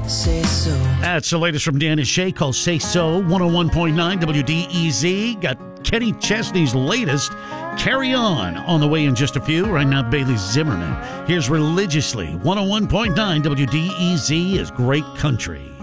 Say so. That's the latest from Dan and Shay called Say So, 101.9 WDEZ. Got Kenny Chesney's latest, Carry On the way in just a few. Right now, Bailey Zimmerman. Here's Religiously, 101.9 WDEZ is great country.